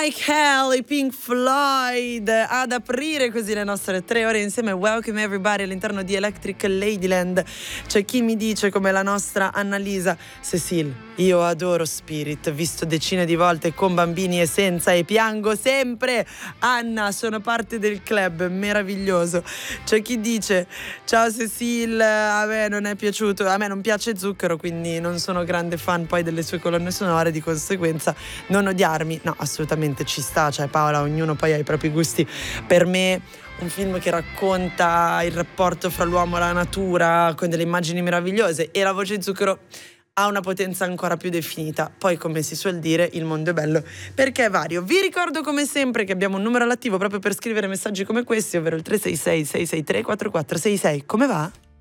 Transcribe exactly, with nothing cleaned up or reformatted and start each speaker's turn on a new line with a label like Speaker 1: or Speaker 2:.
Speaker 1: Like Hell, i Pink Floyd, ad aprire così le nostre tre ore insieme. Welcome everybody all'interno di Electric Ladyland. C'è chi mi dice, come la nostra Annalisa: Cecil, io adoro Spirit, visto decine di volte con bambini e senza, e piango sempre. Anna, sono parte del club, meraviglioso. C'è chi dice: ciao Cecil, a me non è piaciuto, a me non piace Zucchero, quindi non sono grande fan poi delle sue colonne sonore, di conseguenza non odiarmi. No, assolutamente ci sta, cioè Paola, ognuno poi ha i propri gusti. Per me un film che racconta il rapporto fra l'uomo e la natura con delle immagini meravigliose, e la voce di Zucchero ha una potenza ancora più definita. Poi, come si suol dire, il mondo è bello perché è vario. Vi ricordo come sempre che abbiamo un numero all'attivo proprio per scrivere messaggi come questi, ovvero il tre sei sei sei sei tre quattro quattro sei sei. Come va?